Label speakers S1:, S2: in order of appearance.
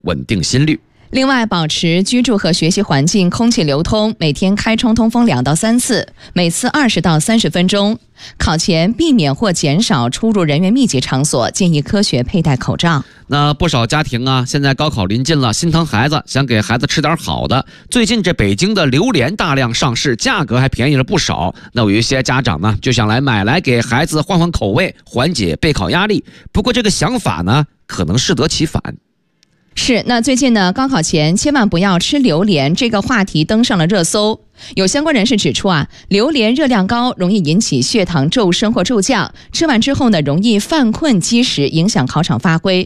S1: 稳定心率。
S2: 另外，保持居住和学习环境空气流通，每天开窗通风2到3次，每次20到30分钟。考前避免或减少出入人员密集场所，建议科学佩戴口罩。
S1: 那不少家庭啊，现在高考临近了，心疼孩子，想给孩子吃点好的。最近这北京的榴莲大量上市，价格还便宜了不少。那有一些家长呢，就想买来给孩子换换口味，缓解备考压力。不过这个想法呢，可能适得其反。
S2: 是，那最近呢，高考前千万不要吃榴莲，这个话题登上了热搜。有相关人士指出啊，榴莲热量高，容易引起血糖骤升或骤降，吃完之后呢，容易犯困积食，影响考场发挥。